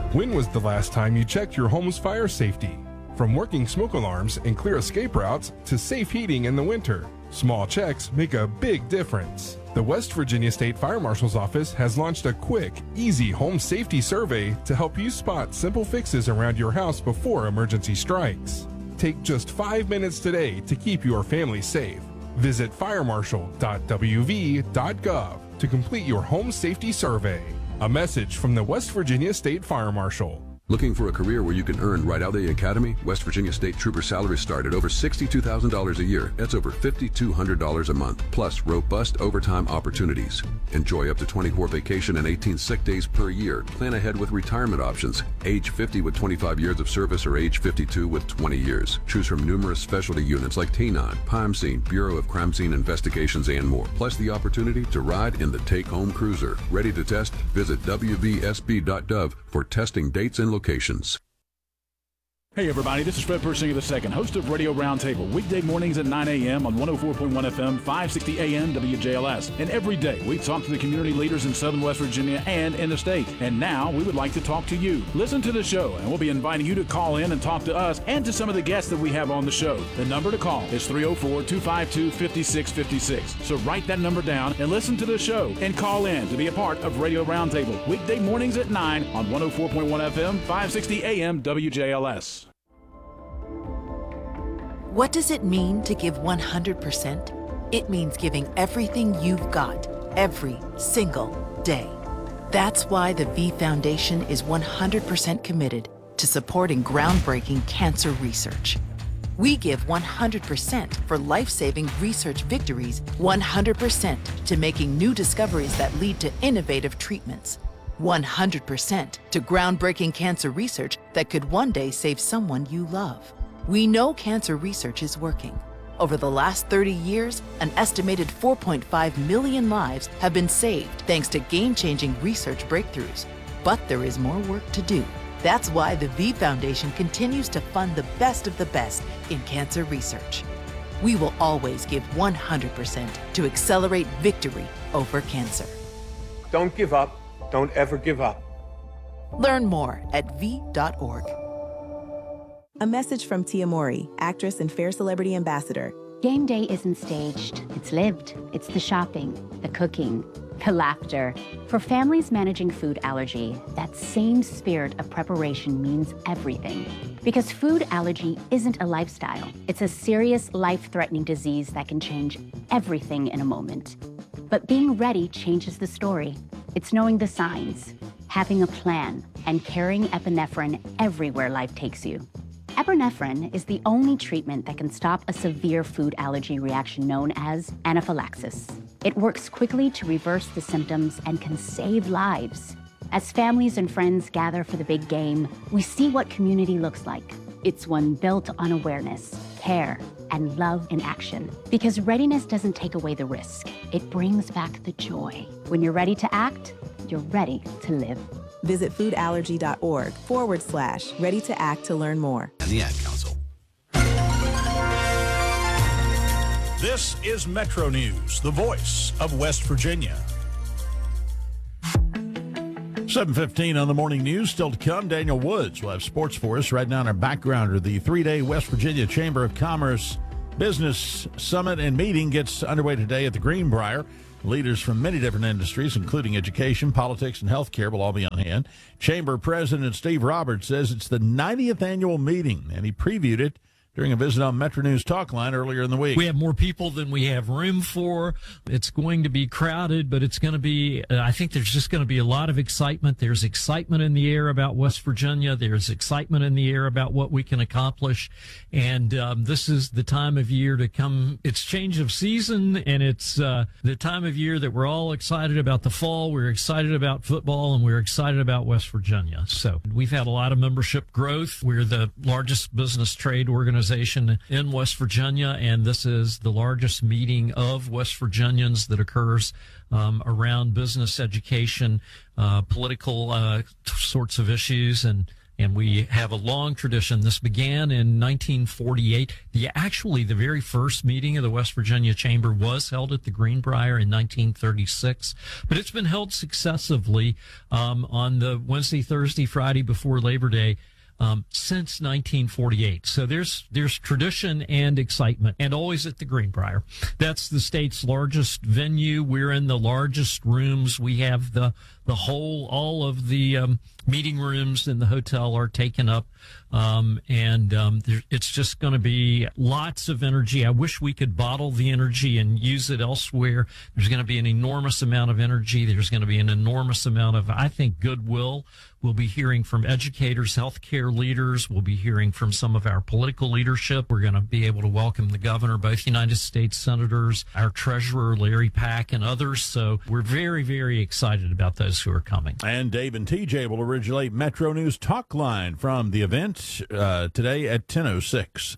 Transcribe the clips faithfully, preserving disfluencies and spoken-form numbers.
When was the last time you checked your home's fire safety? From working smoke alarms and clear escape routes to safe heating in the winter, small checks make a big difference. The West Virginia State Fire Marshal's Office has launched a quick, easy home safety survey to help you spot simple fixes around your house before emergency strikes. Take just five minutes today to keep your family safe. Visit fire marshal dot w v dot gov to complete your home safety survey. A message from the West Virginia State Fire Marshal. Looking for a career where you can earn right out of the academy? West Virginia State Trooper salaries start at over sixty-two thousand dollars a year. That's over five thousand two hundred dollars a month, plus robust overtime opportunities. Enjoy up to twenty-four vacation and eighteen sick days per year. Plan ahead with retirement options. Age fifty with twenty-five years of service or age fifty-two with twenty years. Choose from numerous specialty units like T nine, Crime Scene, Bureau of Crime Scene Investigations, and more. Plus the opportunity to ride in the take-home cruiser. Ready to test? Visit w v s b dot gov for testing dates and locations. Hey everybody, this is Fred Persinger the second, host of Radio Roundtable, weekday mornings at nine a.m. on one oh four point one F M, five sixty A M W J L S. And every day we talk to the community leaders in Southern West Virginia and in the state. And now we would like to talk to you. Listen to the show, and we'll be inviting you to call in and talk to us and to some of the guests that we have on the show. The number to call is three oh four, two five two, five six five six. So write that number down and listen to the show and call in to be a part of Radio Roundtable, weekday mornings at nine on one oh four point one F M, five sixty A M W J L S. What does it mean to give one hundred percent? It means giving everything you've got, every single day. That's why the V Foundation is one hundred percent committed to supporting groundbreaking cancer research. We give one hundred percent for life-saving research victories, one hundred percent to making new discoveries that lead to innovative treatments, one hundred percent to groundbreaking cancer research that could one day save someone you love. We know cancer research is working. Over the last thirty years, an estimated four point five million lives have been saved thanks to game-changing research breakthroughs. But there is more work to do. That's why the V Foundation continues to fund the best of the best in cancer research. We will always give one hundred percent to accelerate victory over cancer. Don't give up. Don't ever give up. Learn more at v dot org. A message from Tia Mori, actress and Fair Celebrity Ambassador. Game day isn't staged, it's lived. It's the shopping, the cooking, the laughter. For families managing food allergy, that same spirit of preparation means everything. Because food allergy isn't a lifestyle. It's a serious, life-threatening disease that can change everything in a moment. But being ready changes the story. It's knowing the signs, having a plan, and carrying epinephrine everywhere life takes you. Epinephrine is the only treatment that can stop a severe food allergy reaction known as anaphylaxis. It works quickly to reverse the symptoms and can save lives. As families and friends gather for the big game, we see what community looks like. It's one built on awareness, care, and love in action. Because readiness doesn't take away the risk. It brings back the joy. When you're ready to act, you're ready to live. Visit foodallergy.org forward slash ready to act to learn more. And the Ad Council. This is Metro News, the voice of West Virginia. seven fifteen on the morning news. Still to come, Daniel Woods will have sports for us. Right now in our backgrounder, the three-day West Virginia Chamber of Commerce Business Summit and Meeting gets underway today at the Greenbrier. Leaders from many different industries, including education, politics, and healthcare, will all be on hand. Chamber President Steve Roberts says it's the ninetieth annual meeting, and he previewed it during a visit on Metro News Talkline earlier in the week. We have more people than we have room for. It's going to be crowded, but it's going to be, uh, I think there's just going to be a lot of excitement. There's excitement in the air about West Virginia. There's excitement in the air about what we can accomplish. And um, this is the time of year to come. It's change of season, and it's uh, the time of year that we're all excited about the fall. We're excited about football, and we're excited about West Virginia. So we've had a lot of membership growth. We're the largest business trade organization in West Virginia, and this is the largest meeting of West Virginians that occurs um, around business, education, uh, political uh, sorts of issues, and and we have a long tradition. This began in nineteen forty-eight. The actually the very first meeting of the West Virginia Chamber was held at the Greenbrier in nineteen thirty-six, but it's been held successively um, on the Wednesday, Thursday, Friday before Labor Day Um, since nineteen forty-eight. So there's there's tradition and excitement, and always at the Greenbrier. That's the state's largest venue. We're in the largest rooms. We have the the whole, all of the um, meeting rooms in the hotel are taken up, um, and um, there, it's just going to be lots of energy. I wish we could bottle the energy and use it elsewhere. There's going to be an enormous amount of energy. There's going to be an enormous amount of, I think, goodwill. We'll be hearing from educators, healthcare leaders. We'll be hearing from some of our political leadership. We're going to be able to welcome the governor, both United States senators, our treasurer, Larry Pack, and others. So we're very, very excited about those who are coming. And Dave and T J will originate Metro News Talk Line from the event uh, today at ten oh six.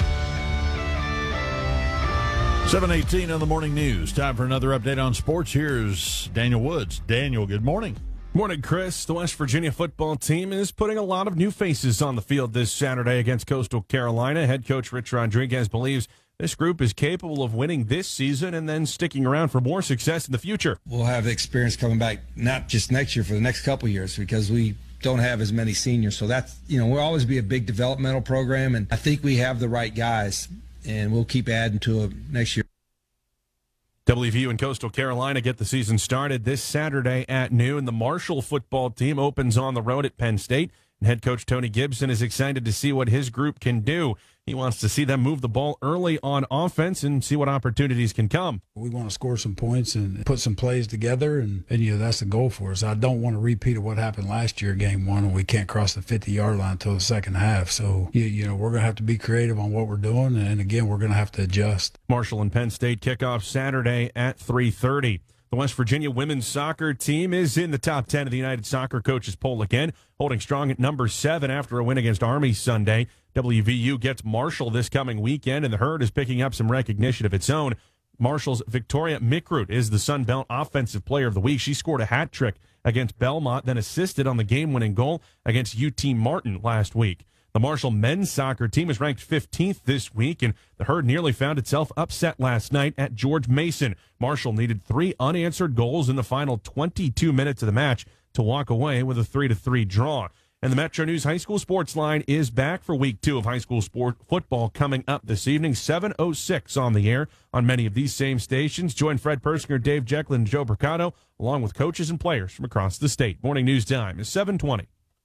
seven eighteen on the morning news. Time for another update on sports. Here's Daniel Woods. Daniel, good morning. Morning, Chris. The West Virginia football team is putting a lot of new faces on the field this Saturday against Coastal Carolina. Head coach Rich Rodriguez believes this group is capable of winning this season and then sticking around for more success in the future. We'll have experience coming back, not just next year, for the next couple of years, because we don't have as many seniors. So that's, you know, we'll always be a big developmental program, and I think we have the right guys, and we'll keep adding to them next year. W V U and Coastal Carolina get the season started this Saturday at noon. The Marshall football team opens on the road at Penn State, and head coach Tony Gibson is excited to see what his group can do. He wants to see them move the ball early on offense and see what opportunities can come. We want to score some points and put some plays together, and, and you know, that's the goal for us. I don't want to repeat of what happened last year, game one, when we can't cross the fifty-yard line until the second half. So, you, you know, we're going to have to be creative on what we're doing, and again, we're going to have to adjust. Marshall and Penn State kick off Saturday at three thirty. The West Virginia women's soccer team is in the top ten of the United Soccer Coaches poll again, holding strong at number seven after a win against Army Sunday. W V U gets Marshall this coming weekend, and the Herd is picking up some recognition of its own. Marshall's Victoria Mikrut is the Sun Belt Offensive Player of the Week. She scored a hat trick against Belmont, then assisted on the game-winning goal against U T Martin last week. The Marshall men's soccer team is ranked fifteenth this week, and the Herd nearly found itself upset last night at George Mason. Marshall needed three unanswered goals in the final twenty-two minutes of the match to walk away with a three to three draw. And the Metro News High School Sports Line is back for week two of high school sport football coming up this evening, seven oh six on the air on many of these same stations. Join Fred Persinger, Dave Jekyll, and Joe Mercado, along with coaches and players from across the state. Morning news time is seven twenty.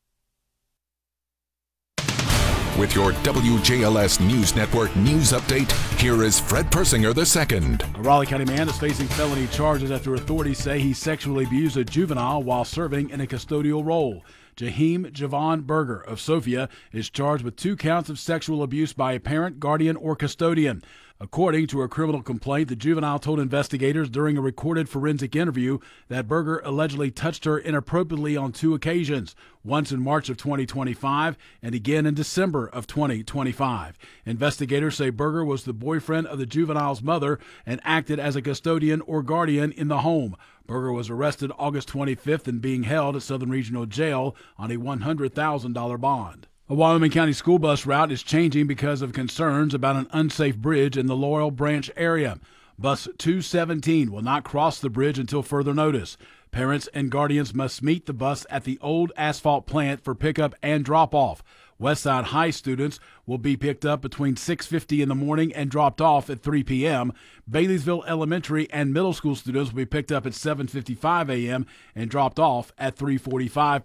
With your W J L S News Network news update, here is Fred Persinger the second. A Raleigh County man is facing felony charges after authorities say he sexually abused a juvenile while serving in a custodial role. Jaheim Javon Berger of Sophia is charged with two counts of sexual abuse by a parent, guardian, or custodian. According to a criminal complaint, the juvenile told investigators during a recorded forensic interview that Berger allegedly touched her inappropriately on two occasions, once in March of twenty twenty-five and again in December of twenty twenty-five. Investigators say Berger was the boyfriend of the juvenile's mother and acted as a custodian or guardian in the home. Berger was arrested August twenty-fifth and being held at Southern Regional Jail on a one hundred thousand dollars bond. A Wyoming County school bus route is changing because of concerns about an unsafe bridge in the Laurel Branch area. Bus two seventeen will not cross the bridge until further notice. Parents and guardians must meet the bus at the old asphalt plant for pickup and drop-off. Westside High students will be picked up between six fifty in the morning and dropped off at three p.m. Baileysville Elementary and middle school students will be picked up at seven fifty-five a.m. and dropped off at three forty-five